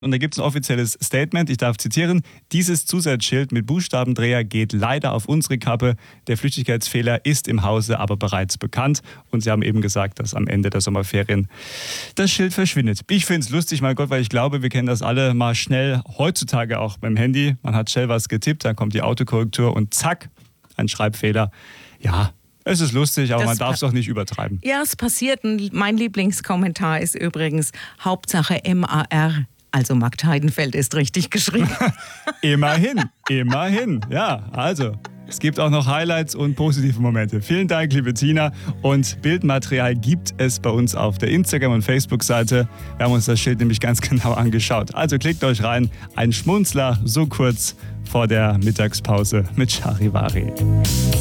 Und da gibt es ein offizielles Statement, ich darf zitieren: Dieses Zusatzschild mit Buchstabendreher geht leider auf unsere Kappe. Der Flüchtigkeitsfehler ist im Hause aber bereits bekannt. Und sie haben eben gesagt, dass am Ende der Sommerferien das Schild verschwindet. Ich finde es lustig, mein Gott, weil ich glaube, wir kennen das alle mal schnell, heutzutage auch beim Handy. Man hat schnell was getippt, dann kommt die Autokorrektur und zack, ein Schreibfehler. Ja, es ist lustig, aber man darf es auch nicht übertreiben. Ja, es passiert. Mein Lieblingskommentar ist übrigens Hauptsache MAR. Also Magd Heidenfeld ist richtig geschrieben. Immerhin. Ja, also es gibt auch noch Highlights und positive Momente. Vielen Dank, liebe Tina. Und Bildmaterial gibt es bei uns auf der Instagram- und Facebook-Seite. Wir haben uns das Schild nämlich ganz genau angeschaut. Also klickt euch rein. Ein Schmunzler so kurz vor der Mittagspause mit Charivari.